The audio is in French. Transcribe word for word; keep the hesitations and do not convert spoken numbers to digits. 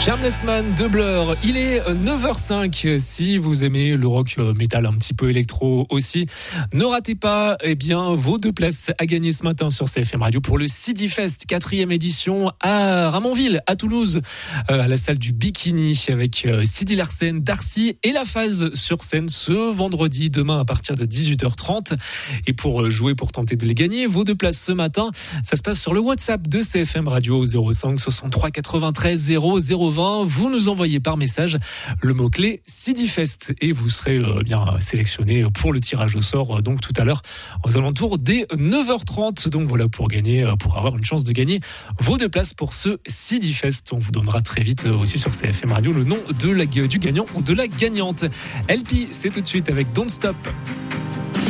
Shameless Man de Blur, il est neuf heures cinq. Si vous aimez le rock métal, un petit peu électro aussi, ne ratez pas eh bien, vos deux places à gagner ce matin sur C F M Radio pour le Sidi Fest, quatrième édition à Ramonville, à Toulouse, à la salle du Bikini avec Sidi Larsen, Darcy et La Phase sur scène ce vendredi, demain à partir de dix-huit heures trente. Et pour jouer, pour tenter de les gagner, vos deux places ce matin, ça se passe sur le WhatsApp de C F M Radio zéro cinq soixante-trois quatre-vingt-treize zéro zéro vingt. Vous nous envoyez par message le mot-clé Sidi Fest et vous serez euh, bien sélectionné pour le tirage au sort euh, donc tout à l'heure aux alentours des neuf heures trente. Donc voilà, pour gagner, euh, pour avoir une chance de gagner vos deux places pour ce Sidi Fest. On vous donnera très vite euh, aussi sur C F M Radio le nom de la, du gagnant ou de la gagnante. L P, c'est tout de suite avec Don't Stop.